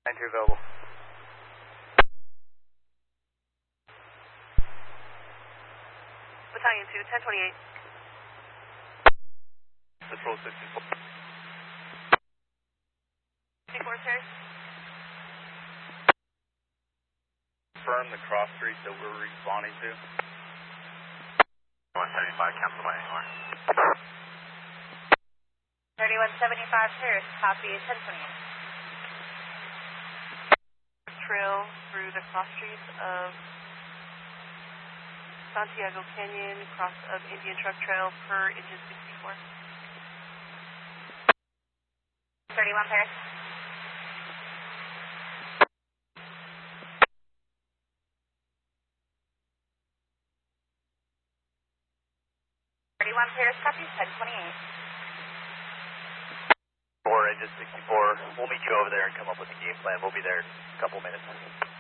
Enter available. Battalion 2, 1028. Patrol 64. 64, sir. Confirm the cross street that we're responding to. 175, cancel by anywhere. 3175, sir. Copy, 1028. Trail through the cross streets of Santiago Canyon, cross of Indian Truck Trail per engine 64. 31 Paris. Paris, copy, 1028. 4, engine 64. We'll meet you over there and come up with the game plan. We'll be there in a couple minutes.